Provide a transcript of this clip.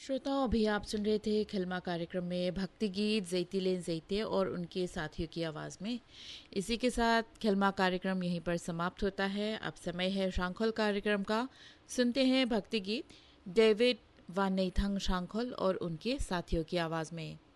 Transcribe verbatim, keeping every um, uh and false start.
श्रोताओं, अभी आप सुन रहे थे खिलमा कार्यक्रम में भक्ति गीत ज़ैती लेन ज़ैते और उनके साथियों की आवाज़ में। इसी के साथ खिलमा कार्यक्रम यहीं पर समाप्त होता है। अब समय है शांखोल कार्यक्रम का। सुनते हैं भक्ति गीत डेविड व नेथंग शांखोल और उनके साथियों की आवाज़ में।